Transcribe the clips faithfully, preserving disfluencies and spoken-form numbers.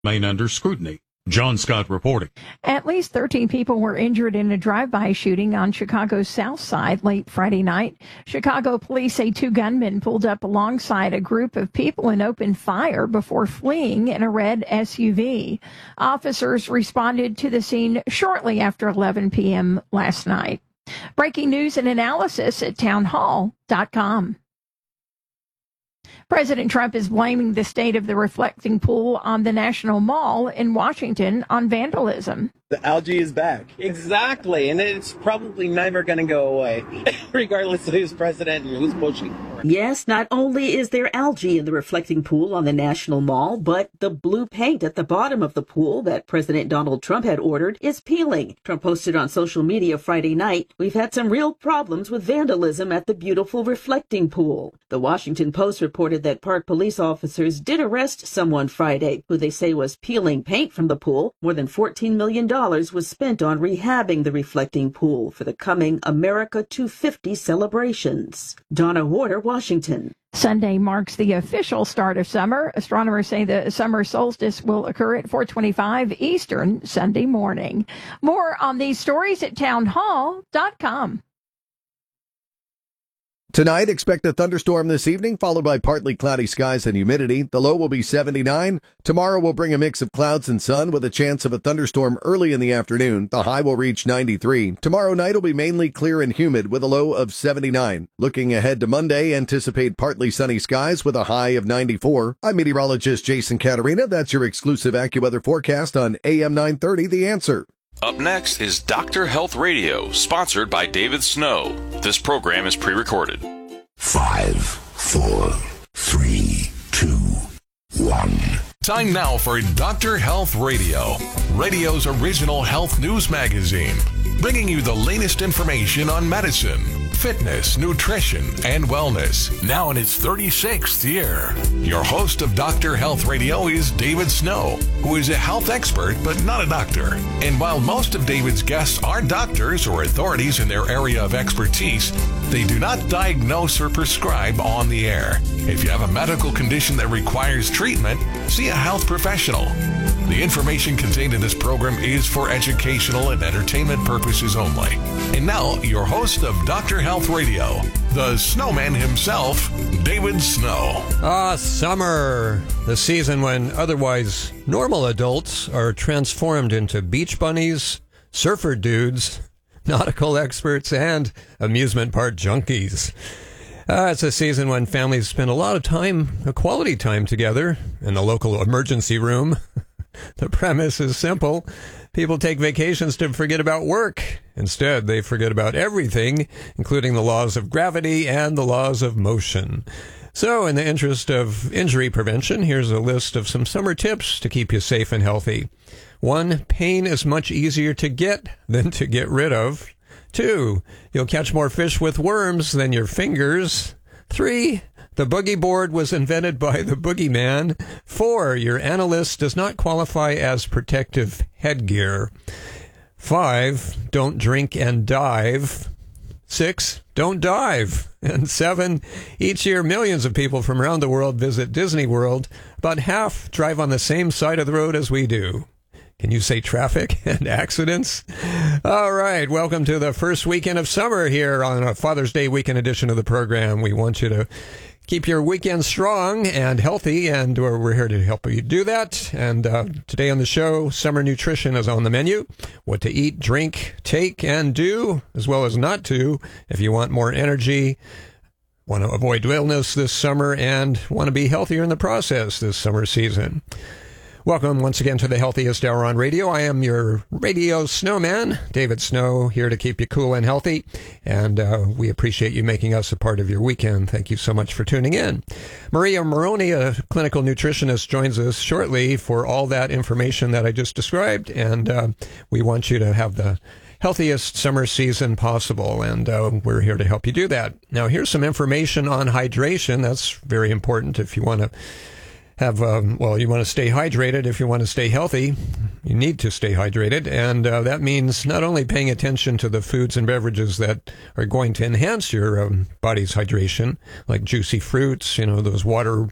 remain under scrutiny. John Scott reporting. At least thirteen people were injured in a drive-by shooting on Chicago's South Side late Friday night. Chicago police say two gunmen pulled up alongside a group of people and opened fire before fleeing in a red S U V. Officers responded to the scene shortly after eleven p.m. last night. Breaking news and analysis at townhall dot com. President Trump is blaming the state of the reflecting pool on the National Mall in Washington on vandalism. The algae is back. Exactly, and it's probably never going to go away, regardless of who's president and who's pushing for it. Yes, not only is there algae in the reflecting pool on the National Mall, but the blue paint at the bottom of the pool that President Donald Trump had ordered is peeling. Trump posted on social media Friday night, "We've had some real problems with vandalism at the beautiful reflecting pool." The Washington Post reported that park police officers did arrest someone Friday who they say was peeling paint from the pool. More than fourteen million dollars was spent on rehabbing the reflecting pool for the coming America two fifty celebrations. Donna Warder, Washington. Sunday marks the official start of summer. Astronomers say the summer solstice will occur at four twenty-five Eastern Sunday morning. More on these stories at townhall dot com. Tonight, expect a thunderstorm this evening, followed by partly cloudy skies and humidity. The low will be seventy-nine. Tomorrow will bring a mix of clouds and sun with a chance of a thunderstorm early in the afternoon. The high will reach ninety-three. Tomorrow night will be mainly clear and humid with a low of seventy-nine. Looking ahead to Monday, anticipate partly sunny skies with a high of ninety-four. I'm meteorologist Jason Caterina. That's your exclusive AccuWeather forecast on A M nine thirty, The Answer. Up next is Doctor Health Radio, sponsored by David Snow. This program is pre-recorded. Five, four, three, two, one. Time now for Doctor Health Radio, radio's original health news magazine, bringing you the latest information on medicine, fitness, nutrition, and wellness. Now in its thirty-sixth year. Your host of Doctor Health Radio is David Snow, who is a health expert but not a doctor. And while most of David's guests are doctors or authorities in their area of expertise, they do not diagnose or prescribe on the air. If you have a medical condition that requires treatment, see a health professional. The information contained in this program is for educational and entertainment purposes only. And now, your host of Doctor Health Radio, the snowman himself, David Snow. Ah, summer, the season when otherwise normal adults are transformed into beach bunnies, surfer dudes, nautical experts, and amusement park junkies. Uh, it's a season when families spend a lot of time, a quality time together in the local emergency room. The premise is simple. People take vacations to forget about work. Instead, they forget about everything, including the laws of gravity and the laws of motion. So, in the interest of injury prevention, here's a list of some summer tips to keep you safe and healthy. One, pain is much easier to get than to get rid of. Two, you'll catch more fish with worms than your fingers. Three, the boogie board was invented by the boogeyman. Four, your analyst does not qualify as protective headgear. Five, don't drink and dive. Six, don't dive. And seven, each year millions of people from around the world visit Disney World. About half drive on the same side of the road as we do. Can you say traffic and accidents? All right, welcome to the first weekend of summer here on a Father's Day weekend edition of the program. We want you to keep your weekend strong and healthy, and we're here to help you do that. And uh, today on the show, summer nutrition is on the menu. What to eat, drink, take, and do, as well as not to, if you want more energy, want to avoid illness this summer, and want to be healthier in the process this summer season. Welcome once again to the Healthiest Hour on Radio. I am your radio snowman, David Snow, here to keep you cool and healthy. And uh, we appreciate you making us a part of your weekend. Thank you so much for tuning in. Maria Maroney, a clinical nutritionist, joins us shortly for all that information that I just described. And uh, we want you to have the healthiest summer season possible, and uh, we're here to help you do that. Now, here's some information on hydration. That's very important if you want to have, um, well, you want to stay hydrated. If you want to stay healthy, you need to stay hydrated. And uh, that means not only paying attention to the foods and beverages that are going to enhance your um, body's hydration, like juicy fruits, you know, those water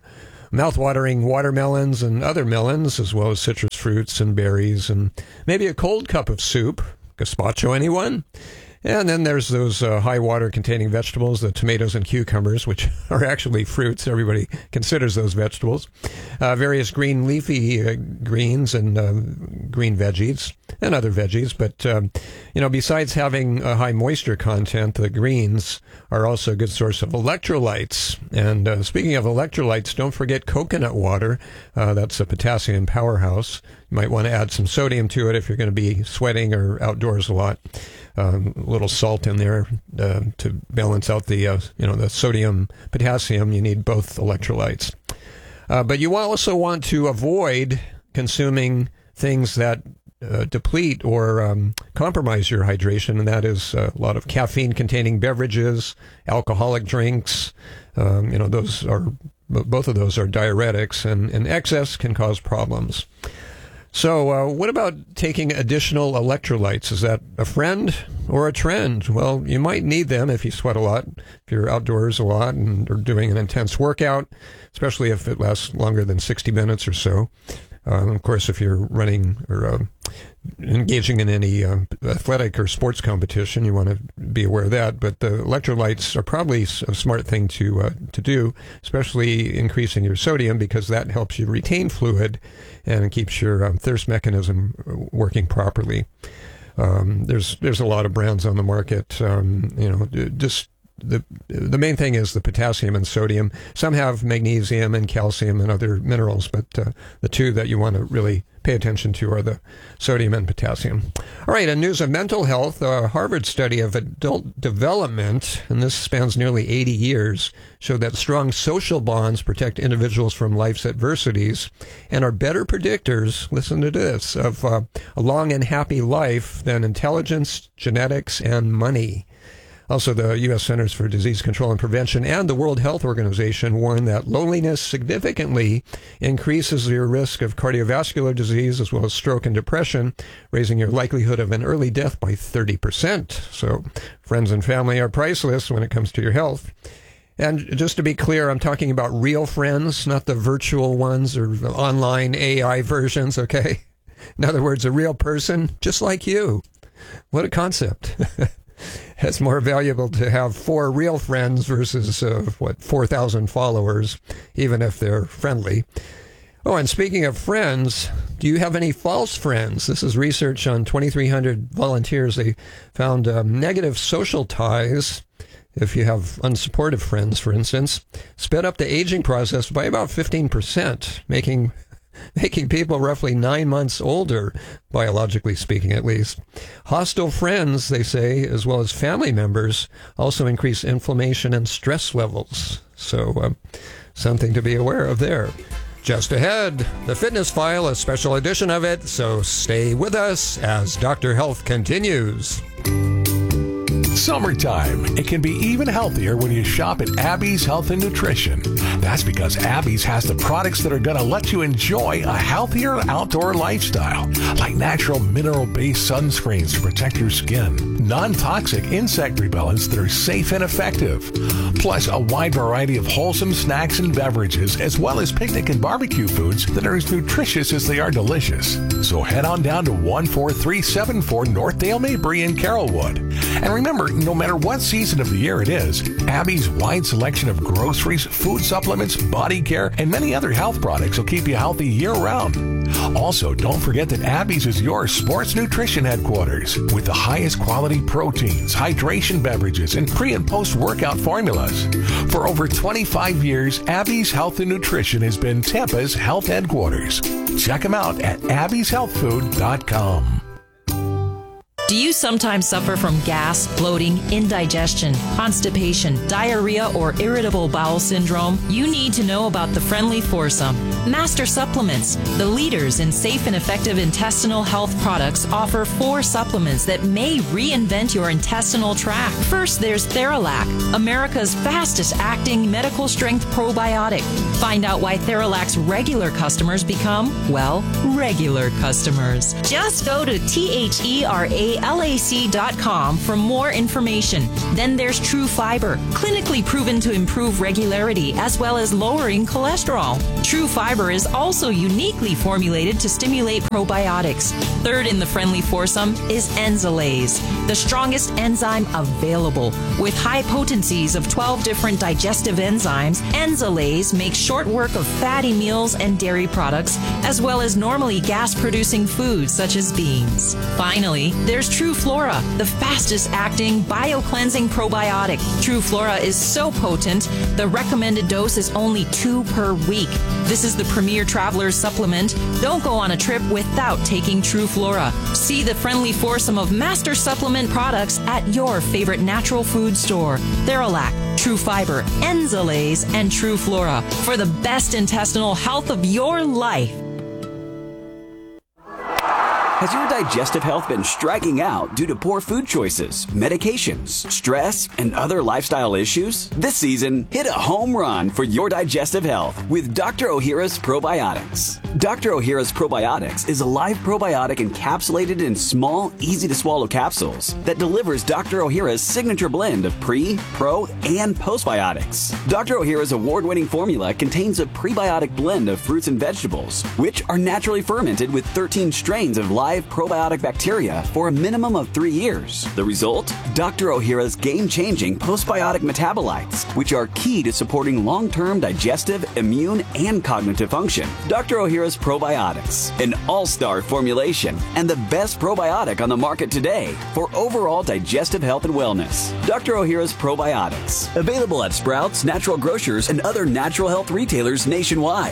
mouth-watering watermelons and other melons, as well as citrus fruits and berries, and maybe a cold cup of soup. Gazpacho, anyone? And then there's those uh, high water containing vegetables, the tomatoes and cucumbers, which are actually fruits. Everybody considers those vegetables. Uh, various green leafy uh, greens and uh, green veggies and other veggies. But, um, you know, besides having a high moisture content, the greens are also a good source of electrolytes. And uh, speaking of electrolytes, don't forget coconut water. Uh, that's a potassium powerhouse. You might want to add some sodium to it if you're going to be sweating or outdoors a lot. Um, a little salt in there uh, to balance out the uh, you know the sodium potassium. You need both electrolytes, uh, but you also want to avoid consuming things that uh, deplete or um, compromise your hydration, and that is a lot of caffeine-containing beverages, alcoholic drinks. Um, you know those are both of those are diuretics, and, and excess can cause problems. So uh, what about taking additional electrolytes? Is that a friend or a trend? Well, you might need them if you sweat a lot, if you're outdoors a lot and are doing an intense workout, especially if it lasts longer than sixty minutes or so. Uh, of course, if you're running or uh, engaging in any uh, athletic or sports competition, you want to be aware of that. But the electrolytes are probably a smart thing to uh, to do, especially increasing your sodium, because that helps you retain fluid and keeps your um, thirst mechanism working properly. Um, there's there's a lot of brands on the market. Um, you know, just the the main thing is the potassium and sodium. Some have magnesium and calcium and other minerals, but uh, the two that you want to really pay attention to are the sodium and potassium. All right, in news of mental health, a Harvard study of adult development, and this spans nearly eighty years, showed that strong social bonds protect individuals from life's adversities and are better predictors, listen to this, of uh, a long and happy life than intelligence, genetics, and money. Also, the U S Centers for Disease Control and Prevention and the World Health Organization warn that loneliness significantly increases your risk of cardiovascular disease as well as stroke and depression, raising your likelihood of an early death by thirty percent. So friends and family are priceless when it comes to your health. And just to be clear, I'm talking about real friends, not the virtual ones or the online A I versions, okay? In other words, a real person just like you. What a concept. It's more valuable to have four real friends versus, uh, what, four thousand followers, even if they're friendly. Oh, and speaking of friends, do you have any false friends? This is research on twenty-three hundred volunteers. They found um, negative social ties, if you have unsupportive friends, for instance, sped up the aging process by about fifteen percent, making making people roughly nine months older, biologically speaking at least. Hostile friends, they say, as well as family members, also increase inflammation and stress levels. So uh, something to be aware of there. Just ahead, the Fitness File, a special edition of it, so stay with us as Doctor Health continues. Summertime. It can be even healthier when you shop at Abby's Health and Nutrition. That's because Abby's has the products that are going to let you enjoy a healthier outdoor lifestyle, like natural mineral-based sunscreens to protect your skin, non-toxic insect repellents that are safe and effective, plus a wide variety of wholesome snacks and beverages, as well as picnic and barbecue foods that are as nutritious as they are delicious. So head on down to one four three seven four North Dale Mabry in Carrollwood. And remember, no matter what season of the year it is, Abby's wide selection of groceries, food supplements, body care, and many other health products will keep you healthy year-round. Also, don't forget that Abby's is your sports nutrition headquarters with the highest quality proteins, hydration beverages, and pre- and post-workout formulas. For over twenty-five years, Abby's Health and Nutrition has been Tampa's health headquarters. Check them out at abby's health food dot com. Do you sometimes suffer from gas, bloating, indigestion, constipation, diarrhea, or irritable bowel syndrome? You need to know about the Friendly Foursome. Master Supplements, the leaders in safe and effective intestinal health products, offer four supplements that may reinvent your intestinal tract. First, there's Theralac, America's fastest acting medical strength probiotic. Find out why Theralac's regular customers become, well, regular customers. Just go to T H E R A L A C dot com for more information. Then there's True Fiber, clinically proven to improve regularity as well as lowering cholesterol. True Fiber is also uniquely formulated to stimulate probiotics. Third in the friendly foursome is Enzalase, the strongest enzyme available. With high potencies of twelve different digestive enzymes, Enzalase makes short work of fatty meals and dairy products, as well as normally gas-producing foods such as beans. Finally, there's True Flora, the fastest-acting bio-cleansing probiotic. True Flora is so potent, the recommended dose is only two per week. This is the premier traveler's supplement. Don't go on a trip without taking True Flora. See the friendly foursome of master supplement products at your favorite natural food store. Theralac, True Fiber, Enzalase, and True Flora for the best intestinal health of your life. Has your digestive health been striking out due to poor food choices, medications, stress, and other lifestyle issues? This season, hit a home run for your digestive health with Doctor Ohhira's Probiotics. Doctor Ohhira's Probiotics is a live probiotic encapsulated in small, easy-to-swallow capsules that delivers Doctor Ohhira's signature blend of pre, pro, and postbiotics. Doctor Ohhira's award-winning formula contains a prebiotic blend of fruits and vegetables, which are naturally fermented with thirteen strains of live probiotic bacteria for a minimum of three years. The result? Doctor Ohhira's game-changing postbiotic metabolites, which are key to supporting long-term digestive, immune, and cognitive function. Doctor Ohhira's Probiotics, an all-star formulation and the best probiotic on the market today for overall digestive health and wellness. Doctor Ohhira's Probiotics, available at Sprouts, Natural Grocers, and other natural health retailers nationwide.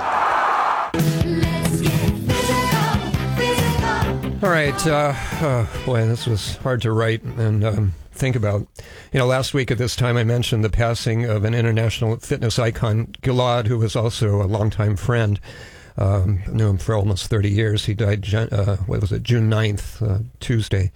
All right. Uh, oh, boy, this was hard to write and um, think about. You know, last week at this time, I mentioned the passing of an international fitness icon, Gilad, who was also a longtime friend. Um, knew him for almost thirty years. He died, uh, what was it, June ninth, uh, Tuesday.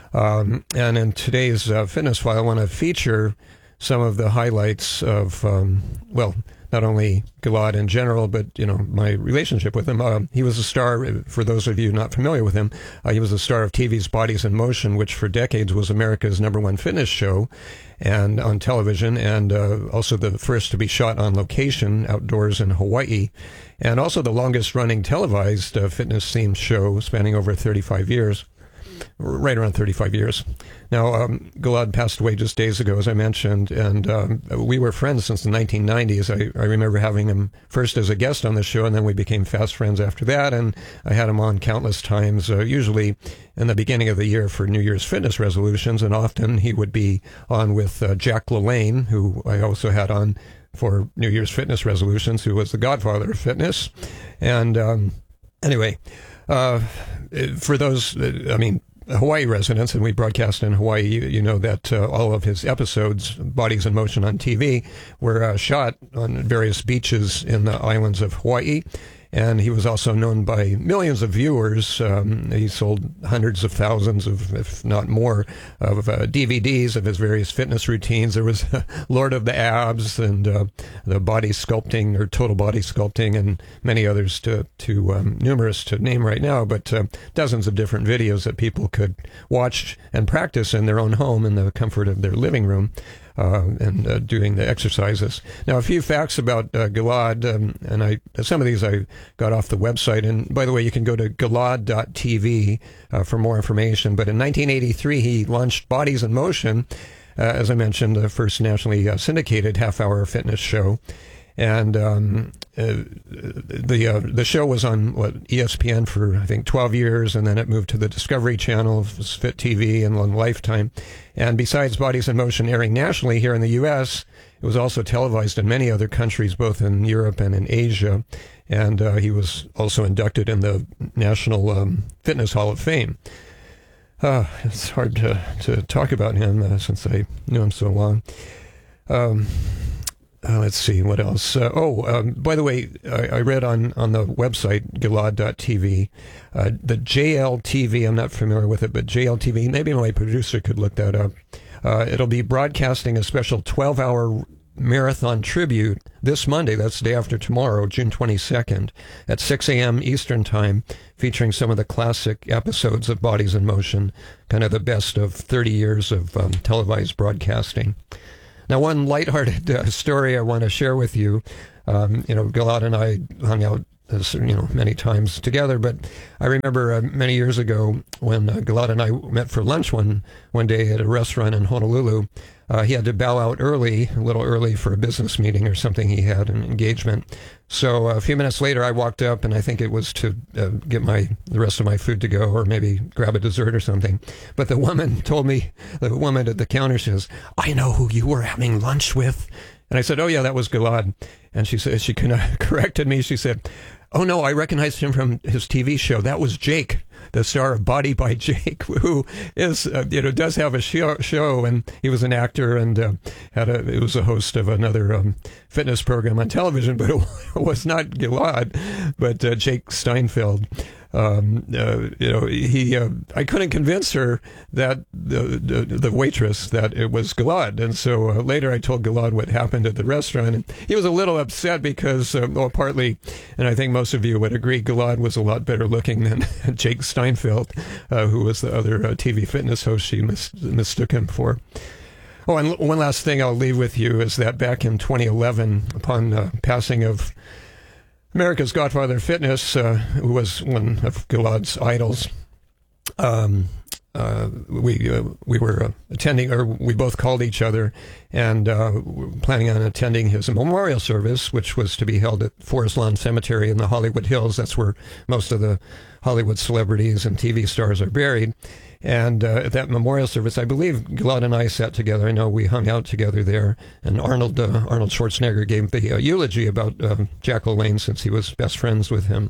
Um, and in today's uh, Fitness File, I want to feature some of the highlights of, um, well, not only Gilad in general, but, you know, my relationship with him. Uh, he was a star, for those of you not familiar with him, uh, he was a star of T V's Bodies in Motion, which for decades was America's number one fitness show and on television, and uh, also the first to be shot on location outdoors in Hawaii, and also the longest running televised uh, fitness-themed show spanning over thirty-five years. Right around thirty-five years. Now, um, Gilad passed away just days ago, as I mentioned, and um, we were friends since the nineteen nineties. I, I remember having him first as a guest on the show, and then we became fast friends after that, and I had him on countless times, uh, usually in the beginning of the year for New Year's fitness resolutions, and often he would be on with uh, Jack LaLanne, who I also had on for New Year's fitness resolutions, who was the godfather of fitness. And um, anyway, uh, for those, I mean, Hawaii residents, and we broadcast in Hawaii, you, you know that uh, all of his episodes, Bodies in Motion on T V, were uh, shot on various beaches in the islands of Hawaii. And he was also known by millions of viewers. Um, he sold hundreds of thousands of, if not more, of uh, D V Ds of his various fitness routines. There was uh, Lord of the Abs and uh, the body sculpting or total body sculpting, and many others to, to um, numerous to name right now, but uh, dozens of different videos that people could watch and practice in their own home in the comfort of their living room. Uh, and uh, doing the exercises. Now, a few facts about uh, Gilad, um, and I some of these I got off the website. And by the way, you can go to gilad dot t v uh, for more information. But in nineteen eighty-three, he launched Bodies in Motion, uh, as I mentioned, the first nationally uh, syndicated half-hour fitness show. And um, uh, the uh, the show was on what E S P N for I think twelve years, and then it moved to the Discovery Channel, Fit T V, and on Lifetime. And besides Bodies in Motion airing nationally here in the U S, it was also televised in many other countries, both in Europe and in Asia. And uh, he was also inducted in the National um, Fitness Hall of Fame. Uh, it's hard to to talk about him uh, since I knew him so long. Um, Uh, let's see, what else? Uh, oh, um, by the way, I, I read on, on the website, gilad dot t v, uh, the J L T V, I'm not familiar with it, but J L T V, maybe my producer could look that up. Uh, it'll be broadcasting a special twelve-hour Marathon Tribute this Monday. That's the day after tomorrow, June twenty-second, at six a.m. Eastern Time, featuring some of the classic episodes of Bodies in Motion, kind of the best of thirty years of um, televised broadcasting. Now, one lighthearted uh, story I want to share with you. Um, you know, Gilad and I hung out, uh, you know, many times together, but I remember uh, many years ago when uh, Gilad and I met for lunch one one day at a restaurant in Honolulu. Uh, he had to bow out early, a little early for a business meeting or something he had, an engagement. So uh, a few minutes later, I walked up, and I think it was to uh, get my the rest of my food to go, or maybe grab a dessert or something. But the woman told me, the woman at the counter says, "I know who you were having lunch with." And I said, "Oh, yeah, that was Gilad." And she said, she kind of corrected me. She said, "Oh, no, I recognized him from his T V show. That was Jake, the star of Body by Jake, who is, uh, you know, does have a show, show, and he was an actor and uh, had a, it was a host of another um, fitness program on television, but it was not Gilad, but uh, Jake Steinfeld. Um, uh, you know, he, uh, I couldn't convince her that the, the, the waitress that it was Gilad. And so uh, later I told Gilad what happened at the restaurant, and he was a little upset because, uh, well, partly, and I think most of you would agree, Gilad was a lot better looking than Jake Steinfeld, uh, who was the other uh, T V fitness host she mis- mistook him for. Oh, and one last thing I'll leave with you is that back in twenty eleven, upon uh, passing of America's Godfather of Fitness, uh, who was one of Gilad's idols, um, uh, we uh, we were uh, attending, or we both called each other, and uh, were planning on attending his memorial service, which was to be held at Forest Lawn Cemetery in the Hollywood Hills. That's where most of the Hollywood celebrities and T V stars are buried. And uh, at that memorial service, I believe Gilad and I sat together. I know we hung out together there. And Arnold uh, Arnold Schwarzenegger gave the uh, eulogy about uh, Jack LaLanne, since he was best friends with him.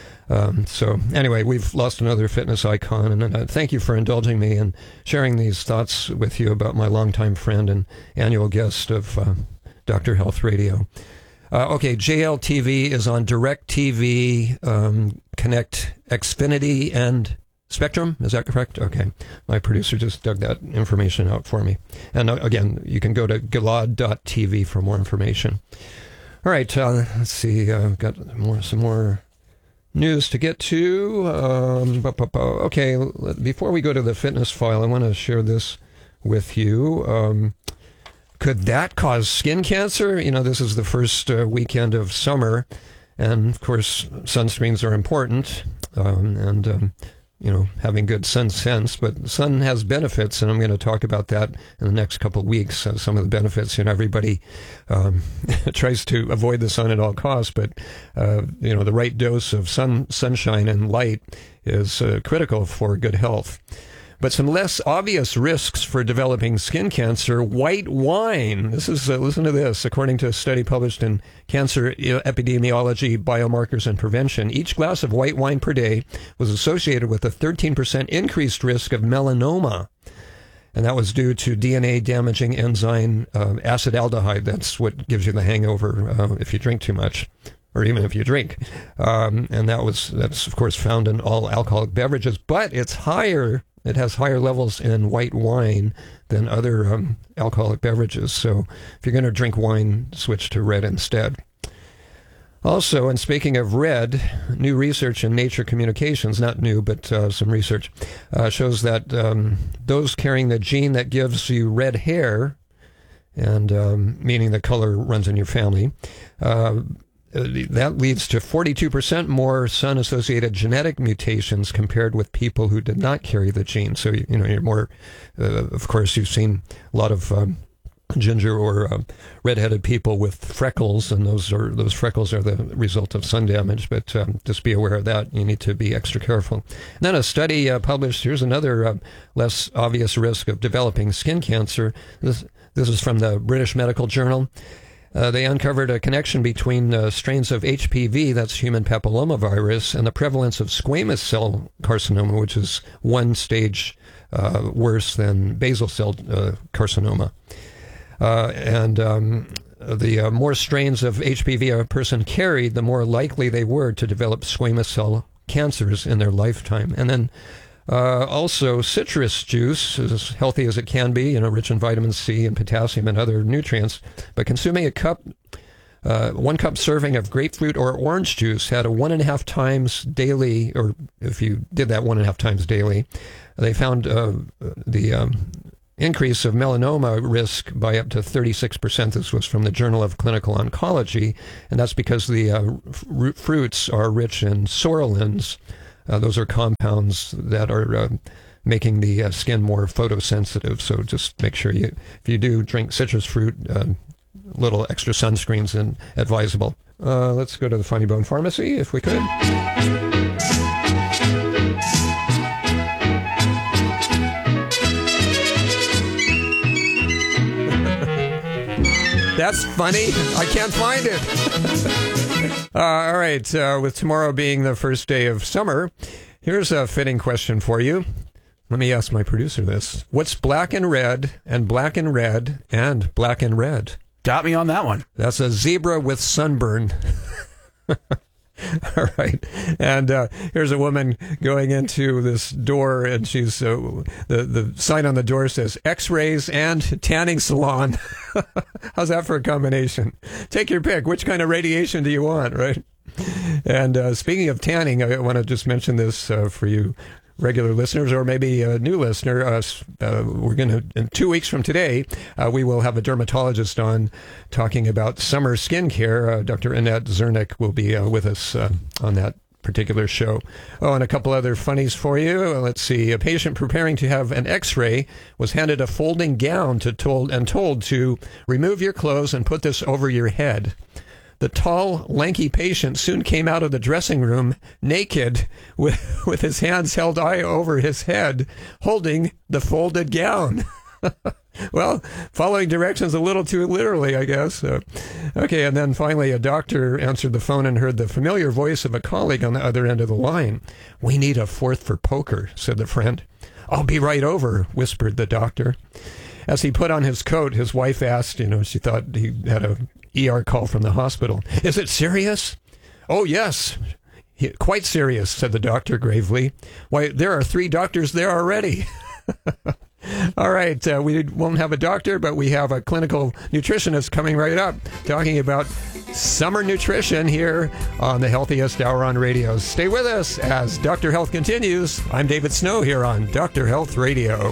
Um, so anyway, we've lost another fitness icon. And uh, thank you for indulging me and sharing these thoughts with you about my longtime friend and annual guest of uh, Doctor Health Radio. Uh, okay, J L T V is on DirecTV, um, Connect, Xfinity, and Spectrum, is that correct? Okay. My producer just dug that information out for me. And uh, again, you can go to gilad dot t v for more information. All right, uh, let's see. I've uh, got more, some more news to get to. Um, bu- bu- bu- okay, before we go to the fitness file, I want to share this with you. Um, could that cause skin cancer? You know, this is the first uh, weekend of summer, and of course, sunscreens are important. Um, and um, you know, having good sun sense, but the sun has benefits, and I'm going to talk about that in the next couple of weeks. Uh, some of the benefits, you know, everybody um, tries to avoid the sun at all costs, but, uh, you know, the right dose of sun, sunshine and light is uh, critical for good health. But some less obvious risks for developing skin cancer: white wine. This is, uh, listen to this, according to a study published in Cancer Epidemiology, Biomarkers and Prevention, each glass of white wine per day was associated with a thirteen percent increased risk of melanoma. And that was due to D N A-damaging enzyme uh, acetaldehyde. That's what gives you the hangover uh, if you drink too much, or even if you drink. Um, and that was that's, of course, found in all alcoholic beverages, but it's higher. It has higher levels in white wine than other um, alcoholic beverages. So if you're going to drink wine, switch to red instead. Also, and speaking of red, new research in Nature Communications, not new, but uh, some research, uh, shows that um, those carrying the gene that gives you red hair, and um, meaning the color runs in your family, uh, that leads to forty-two percent more sun-associated genetic mutations compared with people who did not carry the gene. So, you know, you're more, uh, of course, you've seen a lot of um, ginger or uh, redheaded people with freckles, and those are those freckles are the result of sun damage. But um, just be aware of that. You need to be extra careful. And then a study uh, published, here's another uh, less obvious risk of developing skin cancer. This, this is from the British Medical Journal. Uh, they uncovered a connection between uh, strains of H P V, that's human papillomavirus, and the prevalence of squamous cell carcinoma, which is one stage uh, worse than basal cell uh, carcinoma. Uh, and um, the uh, more strains of H P V a person carried, the more likely they were to develop squamous cell cancers in their lifetime. And then Uh, also, citrus juice is as healthy as it can be, you know, rich in vitamin C and potassium and other nutrients. But consuming a cup, uh, one cup serving of grapefruit or orange juice had a one and a half times daily, or if you did that one and a half times daily, they found uh, the um, increase of melanoma risk by up to thirty-six percent. This was from the Journal of Clinical Oncology, and that's because the uh, f- fruits are rich in psoralins. Uh, those are compounds that are uh, making the uh, skin more photosensitive. So just make sure you, if you do drink citrus fruit, uh, little extra sunscreen's in, advisable. Uh, let's go to the Funny Bone Pharmacy, if we could. That's funny. I can't find it. uh, all right. Uh, with tomorrow being the first day of summer, here's a fitting question for you. Let me ask my producer this. What's black and red and black and red and black and red? Got me on that one. That's a zebra with sunburn. All right. And uh, here's a woman going into this door, and she's uh, the, the sign on the door says X-rays and tanning salon. How's that for a combination? Take your pick. Which kind of radiation do you want, right? And uh, speaking of tanning, I want to just mention this uh, for you regular listeners, or maybe a new listener. Uh, uh, we're going to, in two weeks from today, uh, we will have a dermatologist on talking about summer skincare. Uh, Doctor Annette Zernick will be uh, with us uh, on that particular show. Oh, and a couple other funnies for you. Let's see. A patient preparing to have an X-ray was handed a folding gown to told and told to remove your clothes and put this over your head. The tall, lanky patient soon came out of the dressing room naked with, with his hands held high over his head, holding the folded gown. Well, following directions a little too literally, I guess. Uh, okay, and then finally a doctor answered the phone and heard the familiar voice of a colleague on the other end of the line. "We need a fourth for poker," said the friend. "I'll be right over," whispered the doctor. As he put on his coat, his wife asked, you know, she thought he had a E R call from the hospital. "Is it serious?" "Oh, yes, he, quite serious," said the doctor gravely. "Why, there are three doctors there already." All right, uh, we won't have a doctor, but we have a clinical nutritionist coming right up, talking about summer nutrition here on the Healthiest Hour on Radio. Stay with us as Doctor Health continues. I'm David Snow here on Doctor Health Radio.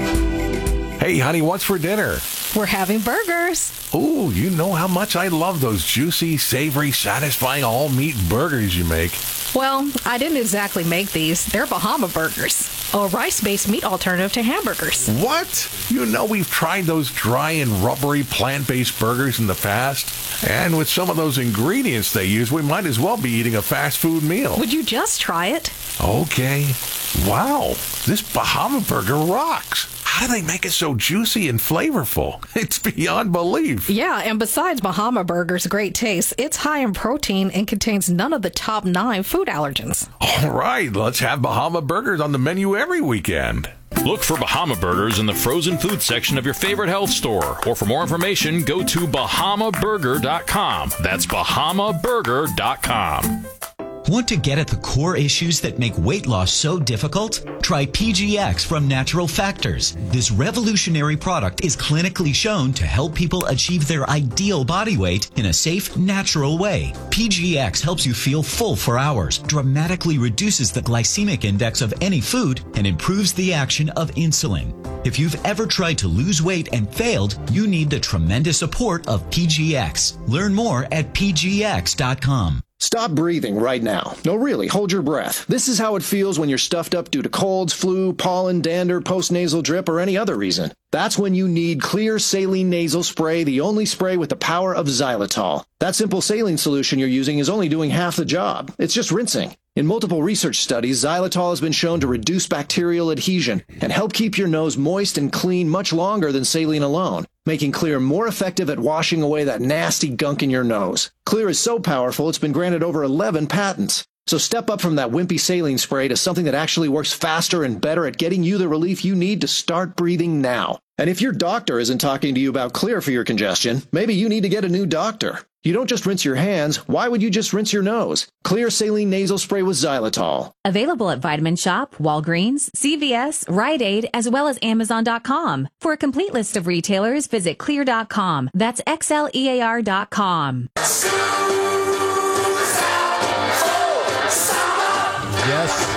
Hey, honey, what's for dinner? We're having burgers. Ooh, you know how much I love those juicy, savory, satisfying all-meat burgers you make. Well, I didn't exactly make these. They're Bahama Burgers, a rice-based meat alternative to hamburgers. What? You know we've tried those dry and rubbery plant-based burgers in the past. And with some of those ingredients they use, we might as well be eating a fast food meal. Would you just try it? Okay. Wow, this Bahama Burger rocks. How do they make it so juicy and flavorful? It's beyond belief. Yeah, and besides Bahama Burger's great taste, it's high in protein and contains none of the top nine food allergens. All right, let's have Bahama Burgers on the menu every weekend. Look for Bahama Burgers in the frozen food section of your favorite health store. Or for more information, go to bahama burger dot com. That's bahama burger dot com. Want to get at the core issues that make weight loss so difficult? Try P G X from Natural Factors. This revolutionary product is clinically shown to help people achieve their ideal body weight in a safe, natural way. P G X helps you feel full for hours, dramatically reduces the glycemic index of any food, and improves the action of insulin. If you've ever tried to lose weight and failed, you need the tremendous support of P G X. Learn more at P G X dot com. Stop breathing right now. No, really, hold your breath. This is how it feels when you're stuffed up due to colds, flu, pollen, dander, postnasal drip, or any other reason. That's when you need Clear Saline Nasal Spray, the only spray with the power of xylitol. That simple saline solution you're using is only doing half the job. It's just rinsing. In multiple research studies, xylitol has been shown to reduce bacterial adhesion and help keep your nose moist and clean much longer than saline alone, making Clear more effective at washing away that nasty gunk in your nose. Clear is so powerful, it's been granted over eleven patents. So step up from that wimpy saline spray to something that actually works faster and better at getting you the relief you need to start breathing now. And if your doctor isn't talking to you about Clear for your congestion, maybe you need to get a new doctor. You don't just rinse your hands. Why would you just rinse your nose? Clear saline nasal spray with xylitol. Available at Vitamin Shop, Walgreens, C V S, Rite Aid, as well as Amazon dot com. For a complete list of retailers, visit clear dot com. That's X L E A R dot com. Yes.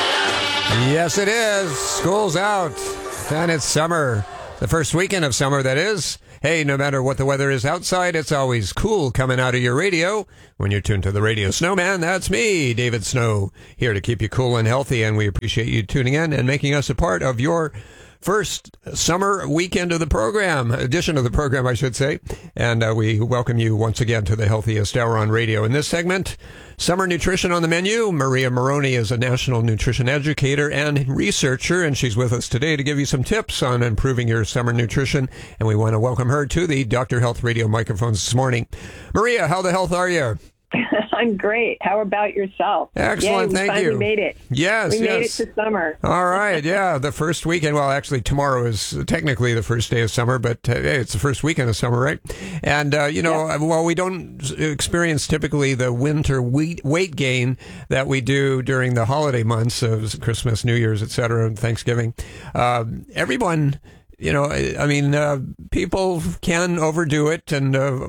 Yes, it is. School's out. And it's summer. The first weekend of summer, that is. Hey, no matter what the weather is outside, it's always cool coming out of your radio. When you're tuned to the Radio Snowman, that's me, David Snow, here to keep you cool and healthy. And we appreciate you tuning in and making us a part of your first summer weekend of the program, edition of the program, I should say. And uh, we welcome you once again to the healthiest hour on radio. In this segment, summer nutrition on the menu. Maria Moroney is a national nutrition educator and researcher, and she's with us today to give you some tips on improving your summer nutrition. And we want to welcome her to the Doctor Health Radio microphones this morning. Maria, how the health are you? I'm great. How about yourself? Excellent, Yay, thank finally you. made it. Yes, we yes. made it to summer. All right, yeah, the first weekend. Well, actually, tomorrow is technically the first day of summer, but uh, hey, it's the first weekend of summer, right? And uh, you know, yeah. While we don't experience typically the winter weight weight gain that we do during the holiday months of Christmas, New Year's, et cetera, and Thanksgiving, uh, everyone. You know, I mean, uh, people can overdo it and uh,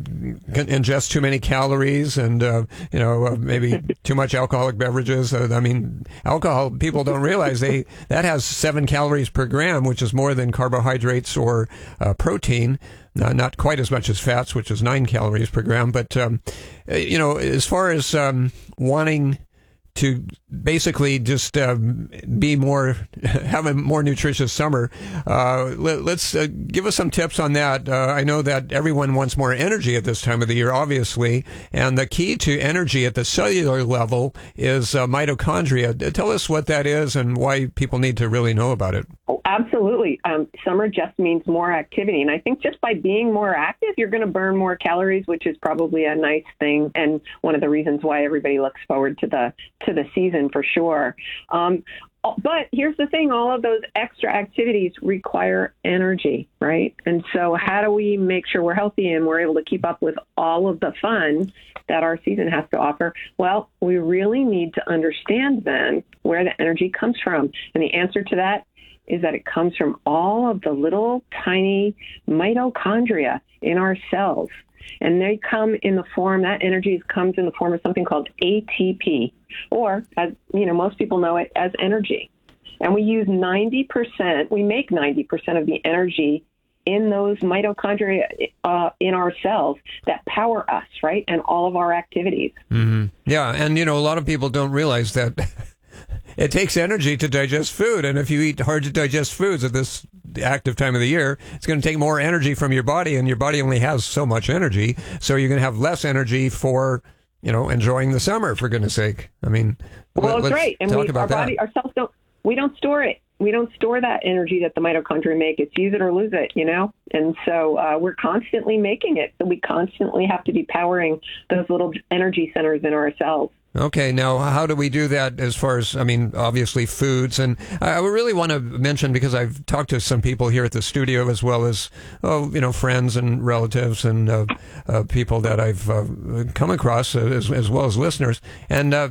can ingest too many calories and, uh, you know, uh, maybe too much alcoholic beverages. Uh, I mean, alcohol, people don't realize they that has seven calories per gram, which is more than carbohydrates or uh, protein. Uh, not quite as much as fats, which is nine calories per gram. But, um, you know, as far as um, wanting to basically just um, be more, have a more nutritious summer. Uh, let, let's uh, give us some tips on that. Uh, I know that everyone wants more energy at this time of the year, obviously, and the key to energy at the cellular level is uh, mitochondria. Tell us what that is and why people need to really know about it. Oh, absolutely. Um, summer just means more activity. And I think just by being more active, you're going to burn more calories, which is probably a nice thing. And one of the reasons why everybody looks forward to the to the season for sure. Um, but here's the thing. All of those extra activities require energy, right? And so how do we make sure we're healthy and we're able to keep up with all of the fun that our season has to offer? Well, we really need to understand then where the energy comes from. And the answer to that is that it comes from all of the little tiny mitochondria in our cells. And they come in the form, that energy comes in the form of something called A T P, or, as you know, most people know it as energy. And we use ninety percent, we make ninety percent of the energy in those mitochondria uh, in our cells that power us, right, and all of our activities. Mm-hmm. Yeah, and, you know, a lot of people don't realize that it takes energy to digest food, and if you eat hard to digest foods at this active time of the year, it's going to take more energy from your body, and your body only has so much energy, so you're going to have less energy for, you know, enjoying the summer, for goodness sake. I mean, well, let's that's right. And talk we, about our body, that. our cells don't, we don't store it. We don't store that energy that the mitochondria make. It's use it or lose it, you know? And so uh, we're constantly making it. So we constantly have to be powering those little energy centers in our cells. Okay, now how do we do that as far as, I mean, obviously foods? And I really want to mention, because I've talked to some people here at the studio as well as, oh, you know, friends and relatives and uh, uh, people that I've uh, come across uh, as, as well as listeners. And, uh,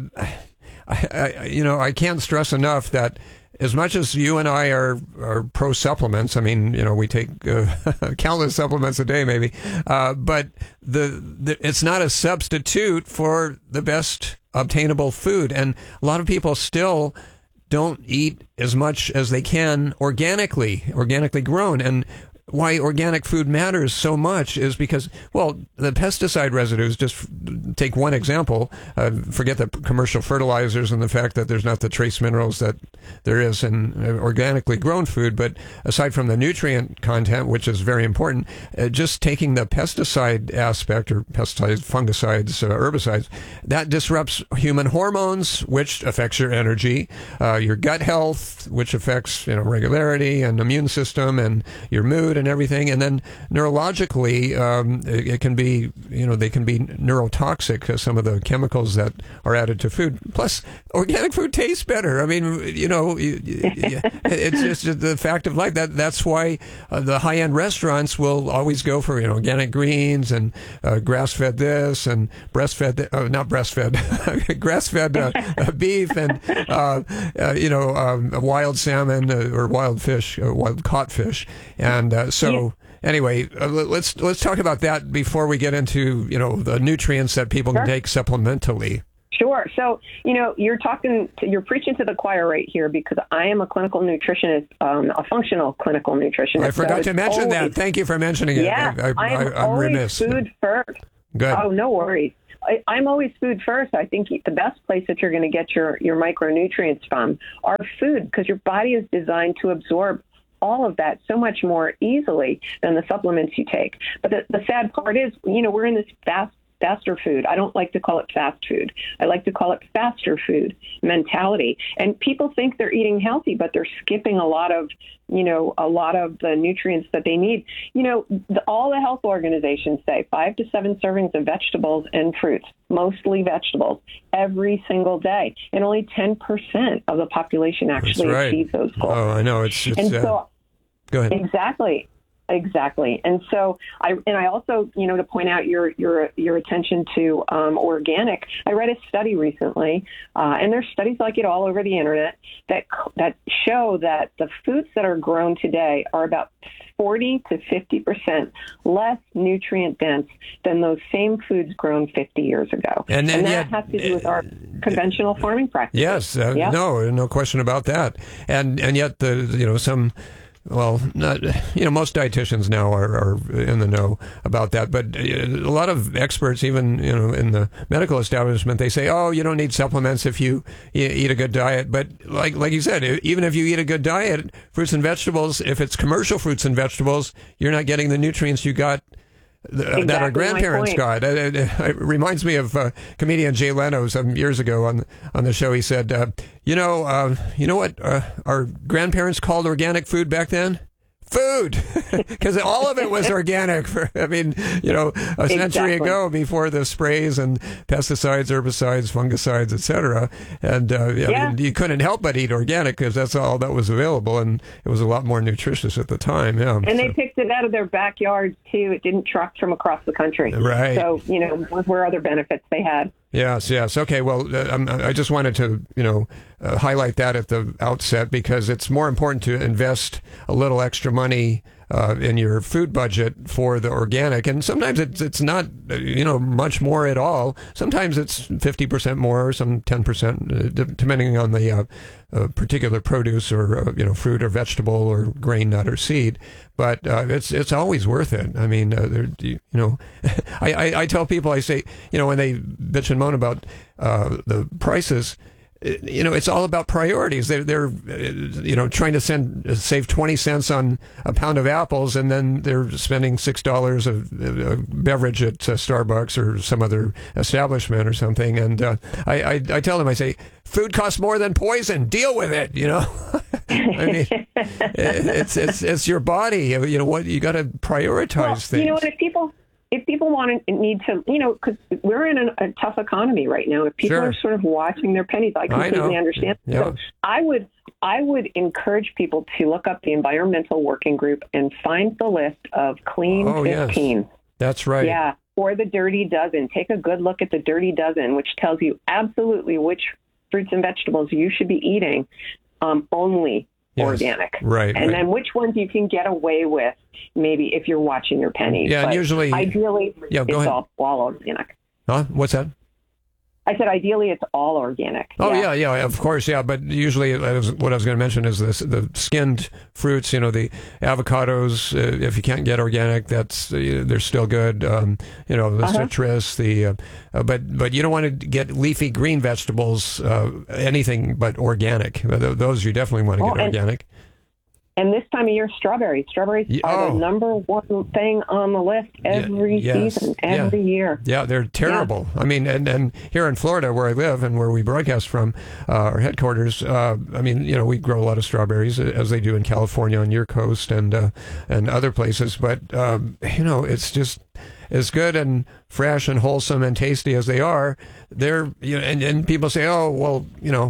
I, I, you know, I can't stress enough that as much as you and I are, are pro supplements, I mean, you know, we take uh, countless supplements a day, maybe, uh, but the, the it's not a substitute for the best obtainable food. And a lot of people still don't eat as much as they can organically, organically grown. And why organic food matters so much is because, well, the pesticide residues, just take one example, uh, forget the commercial fertilizers and the fact that there's not the trace minerals that there is in organically grown food, but aside from the nutrient content, which is very important, uh, just taking the pesticide aspect, or pesticides, fungicides, uh, herbicides, that disrupts human hormones, which affects your energy, uh, your gut health, which affects, you know, regularity and immune system and your mood and everything. And then neurologically, um, it, it can be, you know, they can be neurotoxic, uh, some of the chemicals that are added to food. Plus, organic food tastes better. I mean, you know, know, you, you, it's just the fact of life. That that's why uh, the high end restaurants will always go for you know organic greens and uh, grass fed this and breastfed th- uh, not breastfed grass fed uh, uh, beef and uh, uh, you know um, wild salmon uh, or wild fish, uh, wild caught fish, and uh, so. Yeah. Anyway, uh, let's let's talk about that before we get into you know the nutrients that people sure. can take supplementally. Sure. So, you know, you're talking, to, you're preaching to the choir right here because I am a clinical nutritionist, um, a functional clinical nutritionist. I forgot so to mention always, that. Thank you for mentioning yeah, it. I, I, I'm I, I'm always remiss. food first. Good. Oh, no worries. I, I'm always food first. I think the best place that you're going to get your, your micronutrients from are food because your body is designed to absorb all of that so much more easily than the supplements you take. But the, the sad part is, you know, we're in this fast faster food. I don't like to call it fast food. I like to call it faster food mentality. And people think they're eating healthy, but they're skipping a lot of, you know, a lot of the nutrients that they need. You know, the, all the health organizations say five to seven servings of vegetables and fruits, mostly vegetables, every single day. And only ten percent of the population actually right. achieve those goals. Oh, I know. It's, it's and uh, so, go ahead. Exactly. Exactly. And so I, and I also, you know, to point out your, your, your attention to um, organic, I read a study recently, uh, and there's studies like it all over the internet that, that show that the foods that are grown today are about forty to fifty percent less nutrient dense than those same foods grown fifty years ago. And, and, and that yet, has to do with our conventional farming practices. Yes. Uh, yep. No, no question about that. And, and yet the, you know, some, Well, not, you know, most dietitians now are, are in the know about that, but a lot of experts, even, you know, in the medical establishment, they say, oh, you don't need supplements if you, you eat a good diet. But like, like you said, even if you eat a good diet, fruits and vegetables, if it's commercial fruits and vegetables, you're not getting the nutrients you got Exactly that our grandparents got. It, it, it reminds me of uh, comedian Jay Leno some years ago on on the show. He said, uh, "You know, uh, you know what uh, our grandparents called organic food back then? Food, because all of it was organic. For, I mean, you know, a century exactly. ago, before the sprays and pesticides, herbicides, fungicides, et cetera. And uh, yeah. I mean, you couldn't help but eat organic because that's all that was available, and it was a lot more nutritious at the time. Yeah, and so. they picked it out of their backyards too. It didn't truck from across the country, right? So you know, what were other benefits they had? Yes, yes. Okay, well, uh, I just wanted to, you know, uh, highlight that at the outset because it's more important to invest a little extra money uh, in your food budget for the organic. And sometimes it's it's not, you know, much more at all. Sometimes it's fifty percent more, some ten percent, uh, depending on the uh, uh, particular produce or, uh, you know, fruit or vegetable or grain, nut or seed. But uh, it's it's always worth it. I mean, uh, there, you know, I, I, I tell people, I say, you know, when they bitch and moan about uh, the prices, you know, it's all about priorities. They're, they're, you know, trying to send save twenty cents on a pound of apples, and then they're spending six dollars of a beverage at uh, Starbucks or some other establishment or something. And uh, I, I, I tell them, I say, food costs more than poison. Deal with it. You know, I mean, it's it's it's your body. You know what? You got to prioritize well, things. You know, if people. If people want to need to, you know, because we're in a, a tough economy right now. If people sure. are sort of watching their pennies, I completely I understand. Yeah. So I would, I would encourage people to look up the Environmental Working Group and find the list of Clean oh, fifteen. Yes. That's right. Yeah, or the Dirty Dozen. Take a good look at the Dirty Dozen, which tells you absolutely which fruits and vegetables you should be eating um, only. Yes, organic. Right. And right. then which ones you can get away with, maybe if you're watching your pennies. Yeah, but usually. Ideally, yeah, go it's ahead. all, all organic. Huh? What's that? I said ideally it's all organic. Oh, yeah, yeah, yeah, of course, yeah. But usually what I was going to mention is this, the skinned fruits, you know, the avocados, uh, if you can't get organic, that's uh, they're still good. Um, you know, the uh-huh. citrus, the, uh, uh, but but you don't want to get leafy green vegetables, uh, anything but organic. Those you definitely want to oh, get and, organic. And this time of year, strawberries. Strawberries yeah, are oh. the number one thing on the list every yeah, yes, season, every yeah. year. Yeah, they're terrible. Yeah. I mean, and, and here in Florida, where I live and where we broadcast from, uh, our headquarters, uh, I mean, you know, we grow a lot of strawberries, as they do in California on your coast and uh, and other places. But, um, you know, it's just as good and fresh and wholesome and tasty as they are. They're, you know, and, and people say, oh, well, you know,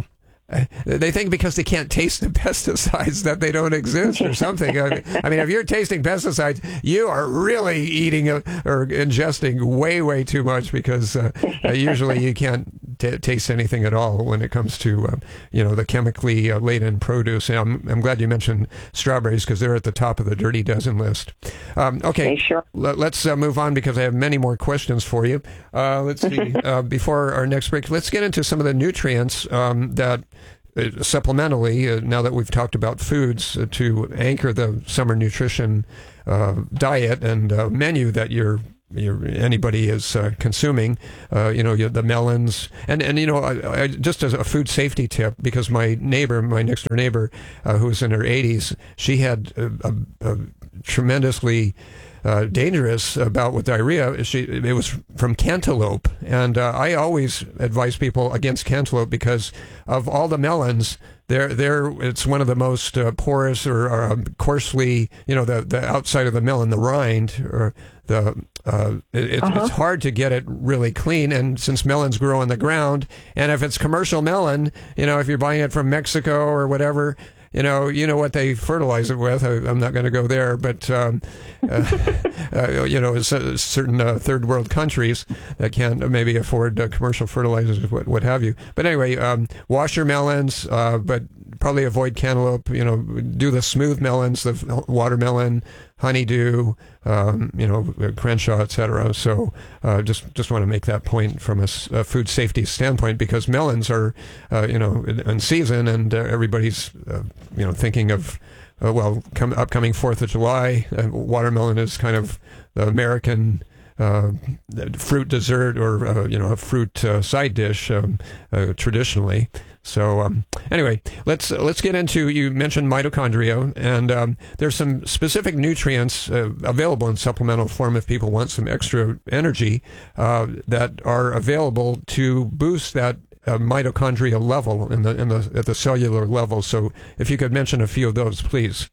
They think because they can't taste the pesticides that they don't exist or something. I mean, I mean, if you're tasting pesticides, you are really eating a, or ingesting way, way too much because uh, uh, usually you can't t- taste anything at all when it comes to, uh, you know, the chemically uh, laden produce. And I'm, I'm glad you mentioned strawberries because they're at the top of the dirty dozen list. Um, okay, okay, sure. L- let's uh, move on because I have many more questions for you. Uh, let's see. uh, before our next break, let's get into some of the nutrients um, that Uh, supplementally, uh, now that we've talked about foods, uh, to anchor the summer nutrition uh, diet and uh, menu that you're, you're anybody is uh, consuming, uh, you know, you, the melons, and and you know, I, I, just as a food safety tip, because my neighbor, my next door neighbor, uh, who's in her eighties, she had a, a, a tremendously Uh, dangerous bout with diarrhea. She, it was from cantaloupe. And uh, I always advise people against cantaloupe because of all the melons, they're, they're, it's one of the most uh, porous or uh, coarsely, you know, the, the outside of the melon, the rind, or the, uh, it, uh-huh. it's hard to get it really clean. And since melons grow on the ground, and if it's commercial melon, you know, if you're buying it from Mexico or whatever, You know, you know what they fertilize it with. I, I'm not going to go there, but um, uh, uh, you know, certain uh, third world countries that can't maybe afford uh, commercial fertilizers, what what have you. But anyway, um, wash your melons, uh, but probably avoid cantaloupe. You know, do the smooth melons, the watermelon, honeydew, um, you know, Crenshaw, et cetera. So uh, just just want to make that point from a, a food safety standpoint, because melons are, uh, you know, in, in season, and uh, everybody's, uh, you know, thinking of, uh, well, come, upcoming fourth of July. Uh, watermelon is kind of the American uh, fruit dessert, or, uh, you know, a fruit uh, side dish um, uh, traditionally. So um, anyway, let's let's get into, you mentioned mitochondria, and um, there's some specific nutrients uh, available in supplemental form if people want some extra energy uh, that are available to boost that uh, mitochondria level in the in the at the cellular level. So if you could mention a few of those, please.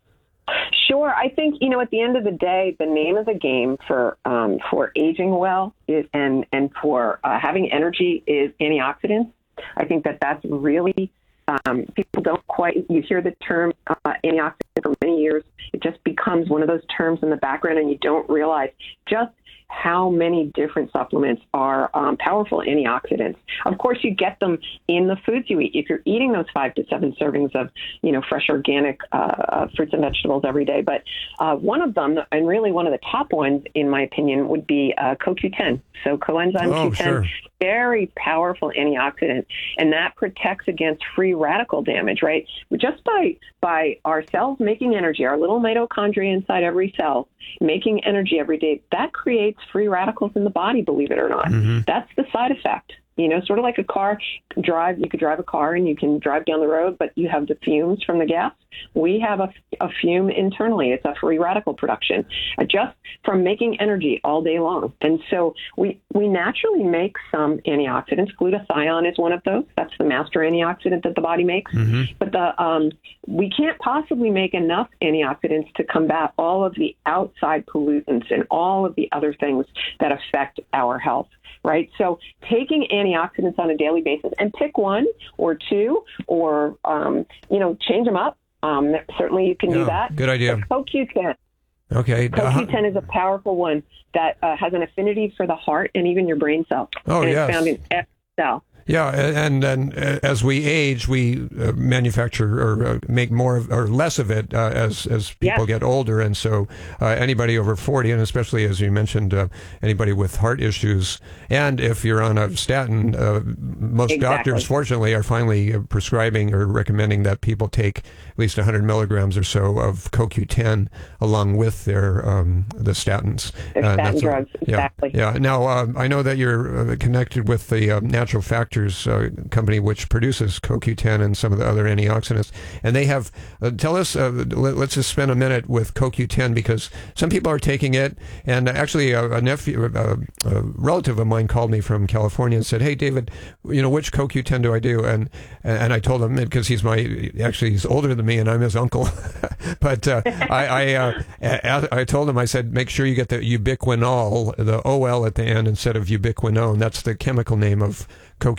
Sure. I think, you know, at the end of the day, the name of the game for um, for aging well is, and and for uh, having energy is antioxidants. I think that that's really, um, people don't quite, you hear the term uh, antioxidant for many years. It just becomes one of those terms in the background, and you don't realize just how many different supplements are um, powerful antioxidants. Of course, you get them in the foods you eat. If you're eating those five to seven servings of, you know, fresh organic uh, fruits and vegetables every day. But uh, one of them, and really one of the top ones, in my opinion, would be uh, C O Q ten. So coenzyme oh, Q ten, sure. Very powerful antioxidant, and that protects against free radical damage, right? Just by by our cells making energy, our little mitochondria inside every cell making energy every day, that creates free radicals in the body, believe it or not. Mm-hmm. That's the side effect. You know, sort of like a car drive, you could drive a car and you can drive down the road, but you have the fumes from the gas. We have a, a fume internally. It's a free radical production uh, just from making energy all day long. And so we, we naturally make some antioxidants. Glutathione is one of those. That's the master antioxidant that the body makes. Mm-hmm. But the um, we can't possibly make enough antioxidants to combat all of the outside pollutants and all of the other things that affect our health. Right. So taking antioxidants on a daily basis, and pick one or two, or, um, you know, change them up. Um, certainly you can yeah, do that. Good idea. C O Q ten. Okay. C O Q ten is a powerful one that uh, has an affinity for the heart and even your brain cells. Oh, and yes. It's found in every cell. Yeah, and and as we age, we uh, manufacture or uh, make more of, or less of it uh, as as people Yes. get older, and so uh, anybody over forty, and especially as you mentioned, uh, anybody with heart issues, and if you're on a statin, uh, most Exactly. doctors, fortunately, are finally uh, prescribing or recommending that people take at least one hundred milligrams or so of C O Q ten along with their um, the statins. Their Uh, statin that's a- drugs, yeah, exactly. Yeah. Now uh, I know that you're uh, connected with the uh, Natural Factors uh, company, which produces C O Q ten and some of the other antioxidants, and they have. Uh, tell us. Uh, let, let's just spend a minute with C O Q ten, because some people are taking it, and actually a, a nephew, a, a relative of mine, called me from California and said, "Hey, David, you know, which C O Q ten do I do?" And and I told him, because he's my actually he's older than me, and I'm his uncle, but uh, I I, uh, I I told him, I said, make sure you get the ubiquinol, the O L at the end instead of ubiquinone. That's the chemical name of C O Q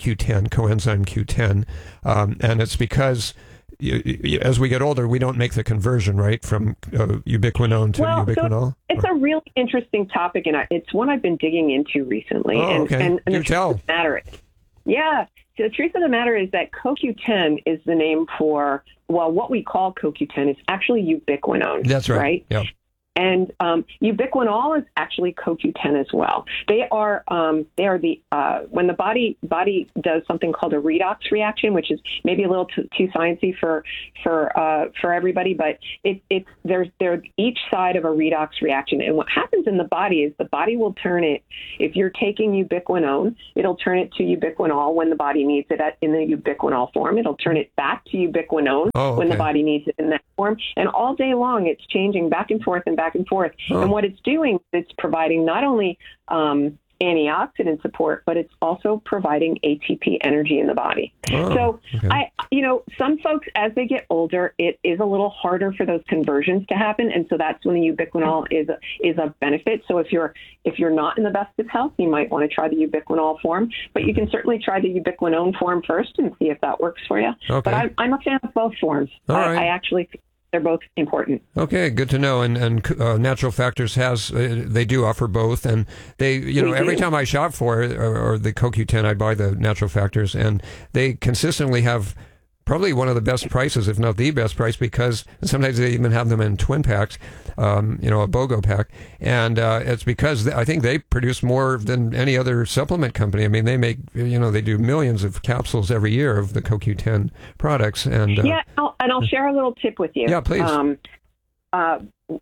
Q ten, coenzyme Q ten, um, and it's because you, you, as we get older, we don't make the conversion, right, from uh, ubiquinone to well, ubiquinol? So it's a really interesting topic, and I, it's one I've been digging into recently. Oh, and, okay. and, and Do the tell. truth of the matter is, yeah, so the truth of the matter is that C O Q ten is the name for, well, what we call C O Q ten is actually ubiquinone. That's right. Right? Yeah. And um, ubiquinol is actually C O Q ten as well. They are um, they are the uh, when the body body does something called a redox reaction, which is maybe a little too, too sciencey for for uh, for everybody, but it, it's there's they're each side of a redox reaction. And what happens in the body is the body will turn it. If you're taking ubiquinone, it'll turn it to ubiquinol when the body needs it at, in the ubiquinol form. It'll turn it back to ubiquinone oh, okay. when the body needs it in that form. And all day long, it's changing back and forth and back and forth. Oh. And what it's doing, it's providing not only um, antioxidant support, but it's also providing A T P energy in the body. Oh, so okay. I, you know, some folks, as they get older, it is a little harder for those conversions to happen. And so that's when the ubiquinol is a, is a benefit. So if you're, if you're not in the best of health, you might want to try the ubiquinol form, but you can certainly try the ubiquinone form first and see if that works for you. Okay. But I'm, I'm a fan of both forms. All I, right. I actually they're both important. Okay, good to know. And and uh, Natural Factors has uh, they do offer both, and they you know We every do. time I shop for it or, or the C O Q ten, I buy the Natural Factors, and they consistently have probably one of the best prices, if not the best price, because sometimes they even have them in twin packs, um, you know, a BOGO pack. And uh, it's because I think they produce more than any other supplement company. I mean, they make, you know, they do millions of capsules every year of the C O Q ten products. And uh, yeah, I'll, and I'll share a little tip with you. Yeah, please. Um, uh,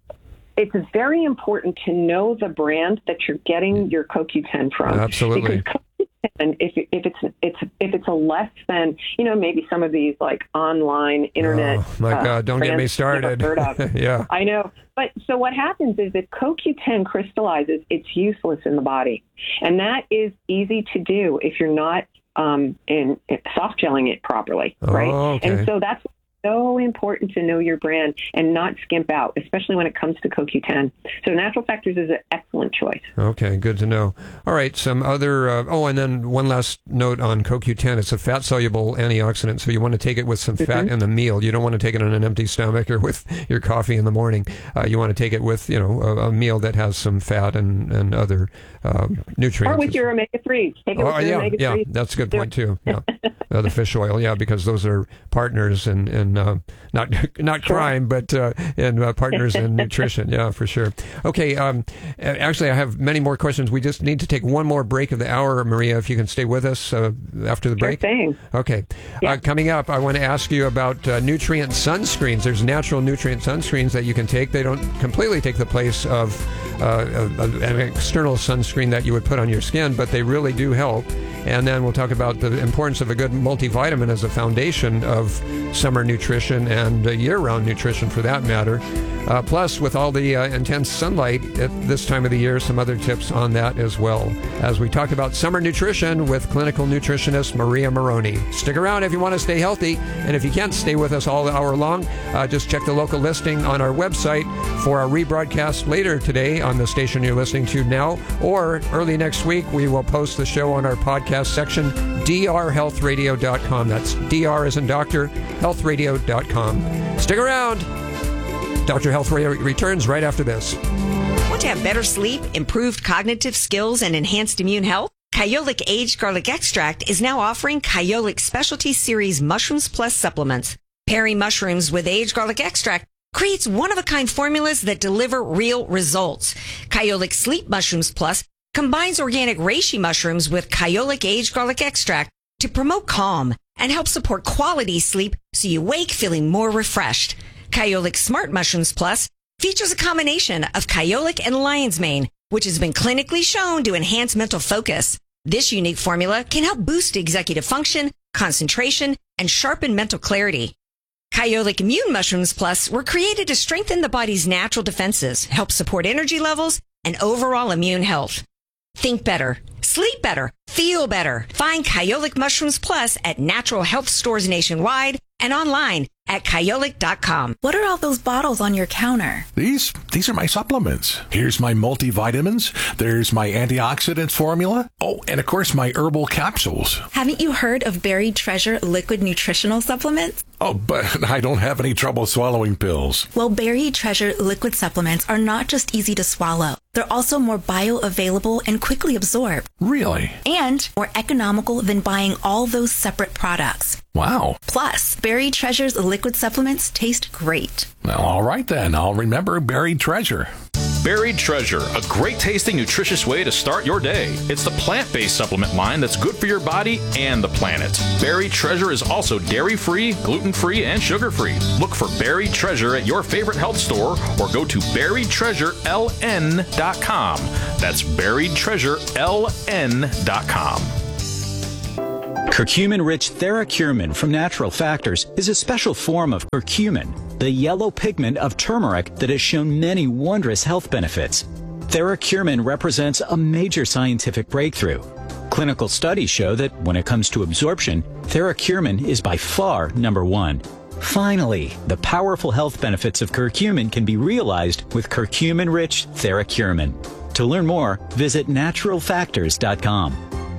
it's very important to know the brand that you're getting your C O Q ten from. Absolutely. Because and if if it's it's if it's a less than, you know, maybe some of these like online internet. Oh, my uh, God, don't get me brands started. you've never heard of. Yeah. I know. But so what happens is if C O Q ten crystallizes, it's useless in the body. And that is easy to do if you're not um, in, in soft gelling it properly, right? Oh, okay. And so that's so important to know your brand and not skimp out, especially when it comes to C O Q ten. So Natural Factors is an excellent choice. Okay, good to know. All right, some other, uh, oh, and then one last note on C O Q ten. It's a fat-soluble antioxidant, so you want to take it with some fat Mm-hmm. in the meal. You don't want to take it on an empty stomach or with your coffee in the morning. Uh, you want to take it with, you know, a, a meal that has some fat and, and other uh, nutrients. Or with your omega threes. Take it Oh, with your yeah, omega yeah, threes. that's a good point, too. Yeah. Uh, the fish oil, yeah, because those are partners in, in uh, not not Sure. crime, but uh, in uh, partners in nutrition. Yeah, for sure. Okay, um, actually, I have many more questions. We just need to take one more break of the hour, Maria, if you can stay with us uh, after the break. Sure thing. Okay. Yeah. Uh, coming up, I want to ask you about uh, nutrient sunscreens. There's natural nutrient sunscreens that you can take. They don't completely take the place of uh, a, a, an external sunscreen that you would put on your skin, but they really do help. And then we'll talk about the importance of a good multivitamin as a foundation of summer nutrition and uh, year-round nutrition for that matter. Uh, plus, with all the uh, intense sunlight at this time of the year, some other tips on that as well. As we talk about summer nutrition with clinical nutritionist Maria Moroney. Stick around if you want to stay healthy. And if you can't stay with us all hour long, uh, just check the local listing on our website for our rebroadcast later today on the station you're listening to now. Or early next week, we will post the show on our podcast section, d r health radio dot com. That's D R as in doctor, health radio dot com. Stick around. Doctor Health Radio returns right after this. Want to have better sleep, improved cognitive skills, and enhanced immune health? Kyolic Aged Garlic Extract is now offering Kyolic Specialty Series Mushrooms Plus supplements. Pairing mushrooms with aged garlic extract creates one-of-a-kind formulas that deliver real results. Kyolic Sleep Mushrooms Plus combines organic reishi mushrooms with Kyolic Aged Garlic Extract to promote calm and help support quality sleep so you wake feeling more refreshed. Kyolic Smart Mushrooms Plus features a combination of Kyolic and lion's mane, which has been clinically shown to enhance mental focus. This unique formula can help boost executive function, concentration, and sharpen mental clarity. Kyolic Immune Mushrooms Plus were created to strengthen the body's natural defenses, help support energy levels, and overall immune health. Think better, sleep better, feel better. Find Kyolic Mushrooms Plus at natural health stores nationwide and online at kyolic dot com. What are all those bottles on your counter? These these are my supplements. Here's my multivitamins. There's my antioxidant formula. Oh, and of course my herbal capsules. Haven't you heard of Buried Treasure liquid nutritional supplements? Oh, but I don't have any trouble swallowing pills. Well, Buried Treasure liquid supplements are not just easy to swallow. They're also more bioavailable and quickly absorbed. Really? And more economical than buying all those separate products. Wow. Plus, Buried Treasure's liquid supplements taste great. Well, all right then. I'll remember Buried Treasure. Buried Treasure, a great tasting, nutritious way to start your day. It's the plant-based supplement line that's good for your body and the planet. Buried Treasure is also dairy-free, gluten-free, and sugar-free. Look for Buried Treasure at your favorite health store or go to buried treasure l n dot com. That's buried treasure l n dot com. Curcumin-rich Theracurmin from Natural Factors is a special form of curcumin, the yellow pigment of turmeric that has shown many wondrous health benefits. Theracurmin represents a major scientific breakthrough. Clinical studies show that when it comes to absorption, Theracurmin is by far number one. Finally, the powerful health benefits of curcumin can be realized with curcumin-rich Theracurmin. To learn more, visit natural factors dot com.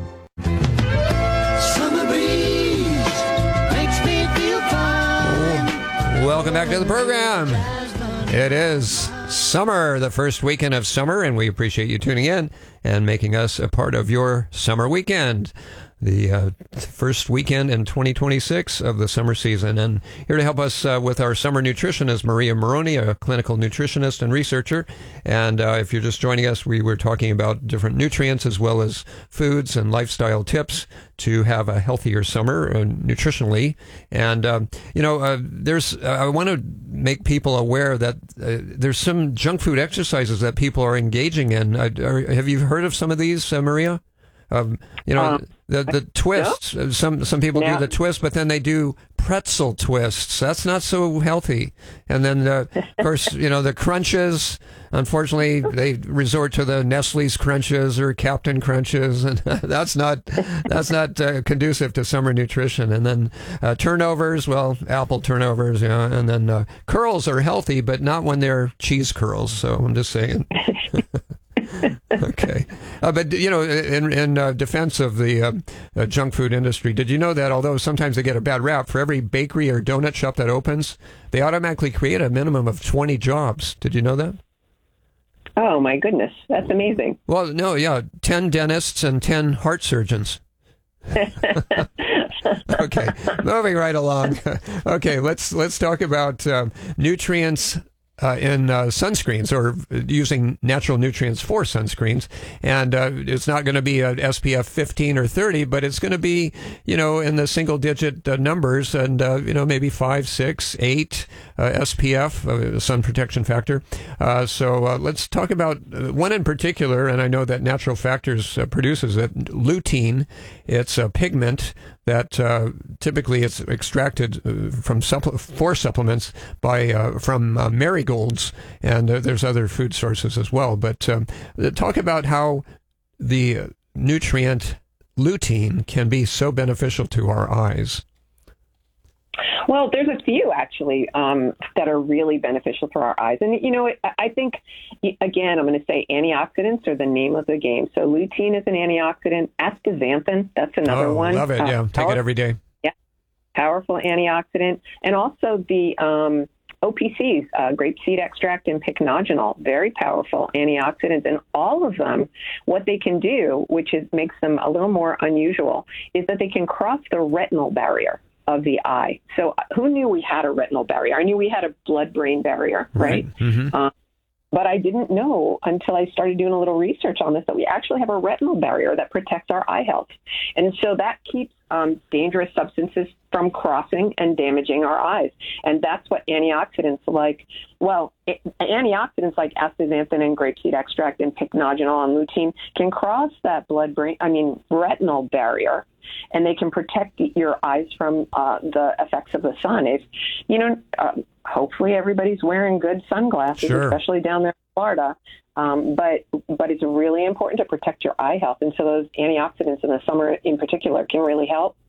Welcome back to the program. It is summer, the first weekend of summer, and we appreciate you tuning in and making us a part of your summer weekend. The uh, first weekend in twenty twenty-six of the summer season. And here to help us uh, with our summer nutrition is Maria Moroni, a clinical nutritionist and researcher. And uh, if you're just joining us, we were talking about different nutrients as well as foods and lifestyle tips to have a healthier summer uh, nutritionally. And, uh, you know, uh, there's, uh, I want to make people aware that uh, there's some junk food exercises that people are engaging in. Uh, are, have you heard of some of these, uh, Maria? Um, you know, um, the the twists. Yeah. Some some people yeah. do the twist, but then they do pretzel twists. That's not so healthy. And then, uh, of course, you know, the crunches. Unfortunately, they resort to the Nestle's crunches or Captain Crunches, and that's not that's not uh, conducive to summer nutrition. And then uh, turnovers. Well, apple turnovers. Yeah, and then uh, curls are healthy, but not when they're cheese curls. So I'm just saying. Okay. Uh, but, you know, in, in uh, defense of the uh, uh, junk food industry, did you know that although sometimes they get a bad rap, for every bakery or donut shop that opens, they automatically create a minimum of twenty jobs? Did you know that? Oh, my goodness. That's amazing. Well, no, yeah. ten dentists and ten heart surgeons. Okay. Moving right along. Okay. Let's, let's talk about um, nutrients Uh, in uh, sunscreens, or using natural nutrients for sunscreens. And uh, it's not going to be an S P F fifteen or thirty, but it's going to be, you know, in the single digit uh, numbers, and, uh, you know, maybe five, six, eight uh, S P F, uh, sun protection factor. Uh, so uh, let's talk about one in particular, and I know that Natural Factors uh, produces it, lutein. It's a pigment that uh, typically it's extracted uh, from supple- for supplements by uh, from uh, marigolds, and uh, there's other food sources as well. But um, talk about how the nutrient lutein can be so beneficial to our eyes. Well, there's a few actually um, that are really beneficial for our eyes. And, you know, I think, again, I'm going to say antioxidants are the name of the game. So lutein is an antioxidant. Astaxanthin, that's another oh, one. Love it, yeah. Uh, Take power- it every day. Yeah, powerful antioxidant. And also the um, O P Cs, uh, grapeseed extract and pycnogenol, very powerful antioxidants. And all of them, what they can do, which is makes them a little more unusual, is that they can cross the retinal barrier of the eye. So who knew we had a retinal barrier? I knew we had a blood-brain barrier, right? right. Mm-hmm. Um, but I didn't know until I started doing a little research on this that we actually have a retinal barrier that protects our eye health. And so that keeps um, dangerous substances from crossing and damaging our eyes. And that's what antioxidants like, well, it, antioxidants like astaxanthin and grapeseed extract and pycnogenol and lutein can cross that blood-brain, I mean, retinal barrier, and they can protect your eyes from uh, the effects of the sun. If, you know, uh, hopefully everybody's wearing good sunglasses, sure. especially down there in Florida. Um, but but it's really important to protect your eye health. And so those antioxidants in the summer in particular can really help.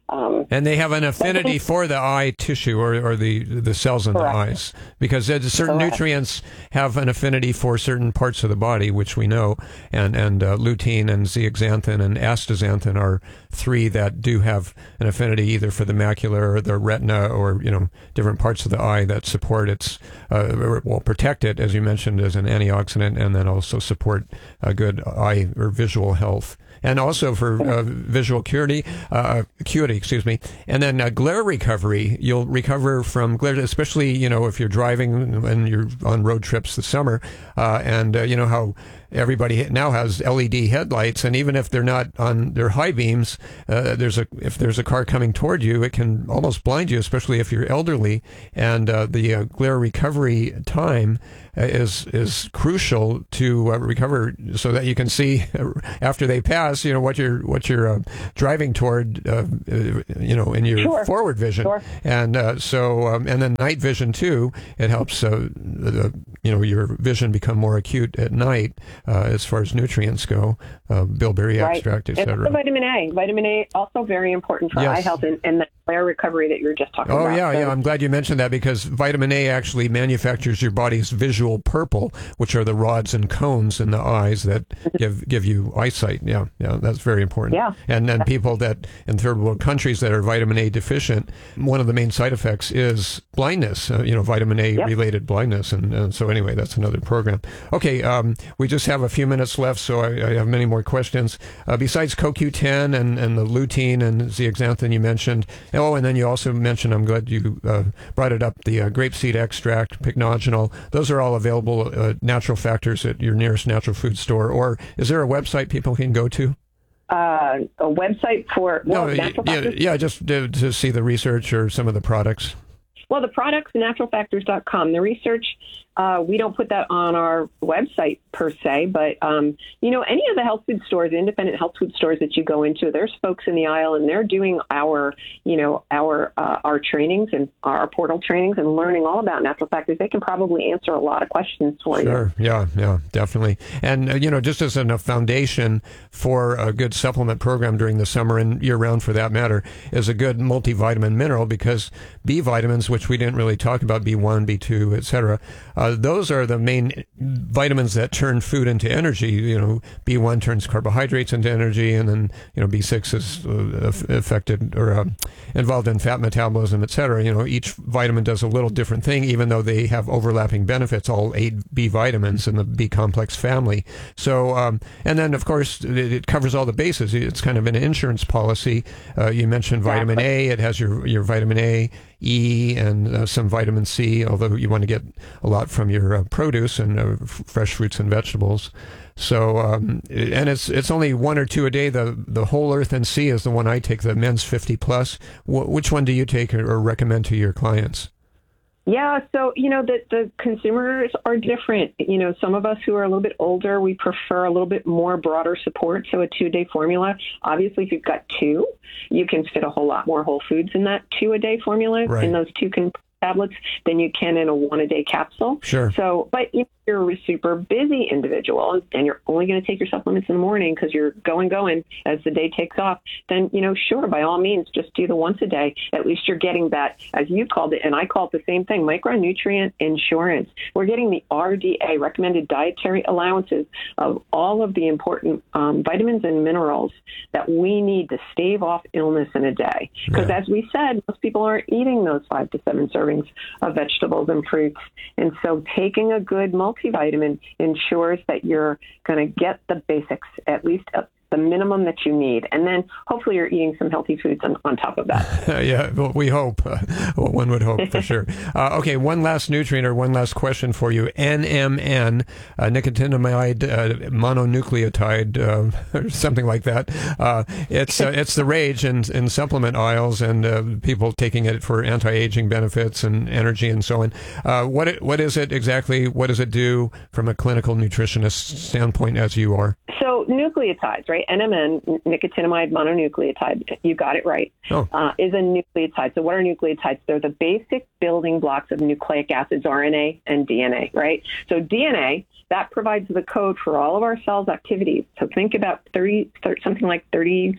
Um, and they have an affinity for the eye tissue or, or the the cells in Correct. the eyes, because there's certain Correct. nutrients have an affinity for certain parts of the body, which we know, and and uh, lutein and zeaxanthin and astaxanthin are three that do have an affinity either for the macula or the retina or you know different parts of the eye that support its uh, well protect it, as you mentioned, as an antioxidant, and then also support a good eye or visual health. And also for uh, visual acuity, uh, acuity, excuse me, and then uh, glare recovery. You'll recover from glare, especially you know if you're driving and you're on road trips this summer, uh, and uh, you know how everybody now has L E D headlights, and even if they're not on their high beams, uh, there's a if there's a car coming toward you, it can almost blind you, especially if you're elderly. And uh, the uh, glare recovery time is is crucial to uh, recover, so that you can see after they pass, you know what you're what you're uh, driving toward, uh, you know, in your Sure. forward vision, Sure. and uh, so um, and then night vision too. It helps uh, the, you know your vision become more acute at night. Uh, as far as nutrients go, uh, bilberry right. extract, et And cetera. also vitamin A. Vitamin A also very important for Yes. eye health and, and the glare recovery that you were just talking Oh, about. yeah, So- yeah. I'm glad you mentioned that, because vitamin A actually manufactures your body's visual purple, which are the rods and cones in the eyes that give give you eyesight. Yeah, yeah, that's very important. Yeah. And then people that in third world countries that are vitamin A deficient, one of the main side effects is blindness, uh, you know, vitamin A Yep. related blindness. And uh, so anyway, that's another program. Okay, um, we just have a few minutes left, so I, I have many more questions. Uh, besides C O Q ten and, and the lutein and zeaxanthin you mentioned, oh, and then you also mentioned, I'm glad you uh, brought it up, the uh, grapeseed extract, pycnogenol. Those are all available, uh, natural factors at your nearest natural food store. Or is there a website people can go to? uh, a website for well, no, natural yeah, factors. yeah, just to, to see the research or some of the products. Well, the products, natural factors dot com. The research, uh, we don't put that on our website per se, but, um, you know, any of the health food stores, independent health food stores that you go into, there's folks in the aisle and they're doing our, you know, our uh, our trainings and our portal trainings and learning all about natural factors. They can probably answer a lot of questions for you. Sure. Yeah, yeah, definitely. And, uh, you know, just as a foundation for a good supplement program during the summer and year-round for that matter, is a good multivitamin mineral, because B vitamins, which we didn't really talk about, B one, B two, et cetera, uh, those are the main vitamins that turn food into energy. You know, B one turns carbohydrates into energy, and then, you know, B six is uh, affected or uh, involved in fat metabolism, et cetera. You know, each vitamin does a little different thing, even though they have overlapping benefits, all eight B vitamins in the B complex family. So, um, and then, of course, it, it covers all the bases. It's kind of an insurance policy. Uh, you mentioned vitamin A. It has your, your vitamin A, E, and uh, some vitamin C, although you want to get a lot from your uh, produce and uh, f- fresh fruits and vegetables. So, um, and it's it's only one or two a day. The the Whole Earth and Sea is the one I take, the men's fifty plus. Wh- which one do you take or recommend to your clients? Yeah, so, you know, the, the consumers are different. You know, some of us who are a little bit older, we prefer a little bit more broader support. So a two-day formula, obviously, if you've got two, you can fit a whole lot more whole foods in that two-a-day formula, Right. in those two con- tablets, than you can in a one-a-day capsule. Sure. So, but if you're a super busy individual and you're only going to take your supplements in the morning because you're going, going as the day takes off, then, you know, sure, by all means, just do the once a day. At least you're getting that, as you called it, and I call it the same thing, micronutrient insurance. We're getting the R D A, recommended dietary allowances, of all of the important um, vitamins and minerals that we need to stave off illness in a day. Because Yeah. as we said, most people aren't eating those five to seven servings of vegetables and fruits. And so taking a good multivitamin ensures that you're going to get the basics, at least uh, the minimum that you need. And then hopefully you're eating some healthy foods on, on top of that. Yeah, well, we hope. Uh, well, one would hope for sure. Uh, okay, one last nutrient or one last question for you. N M N, uh, nicotinamide uh, mononucleotide, uh, or something like that. Uh, it's uh, it's the rage in, in supplement aisles, and uh, people taking it for anti-aging benefits and energy and so on. Uh, what it, what is it exactly? What does it do from a clinical nutritionist standpoint, as you are? So nucleotides, right? N M N, nicotinamide mononucleotide, you got it right, oh. uh, is a nucleotide. So what are nucleotides? They're the basic building blocks of nucleic acids, R N A and D N A, right? So D N A, that provides the code for all of our cells' activities. So think about thirty, something like thirty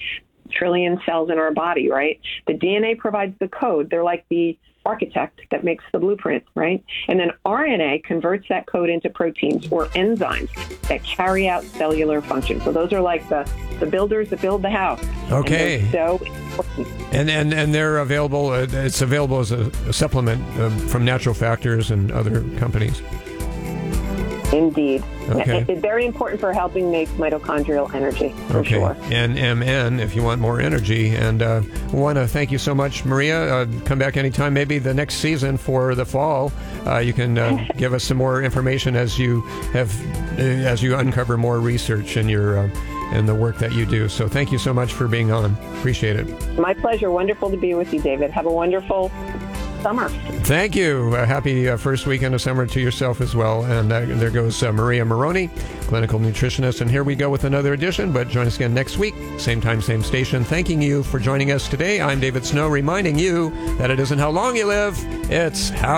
trillion cells in our body, right? The D N A provides the code. They're like the architect that makes the blueprint, right? And then R N A converts that code into proteins or enzymes that carry out cellular function. So those are like the, the builders that build the house. Okay. And so important. And, and and they're available, uh, it's available as a, a supplement um, from Natural Factors and other companies. Indeed. Okay. It's very important for helping make mitochondrial energy, for Okay. sure. N M N if you want more energy. And uh, we want to thank you so much, Maria. Uh, come back anytime, maybe the next season for the fall. Uh, you can uh, give us some more information as you have, uh, as you uncover more research in your uh, in the work that you do. So thank you so much for being on. Appreciate it. My pleasure. Wonderful to be with you, David. Have a wonderful summer. Thank you. Uh, happy uh, first weekend of summer to yourself as well. And uh, there goes uh, Maria Moroney, clinical nutritionist. And here we go with another edition. But join us again next week, same time, same station. Thanking you for joining us today. I'm David Snow, reminding you that it isn't how long you live, it's how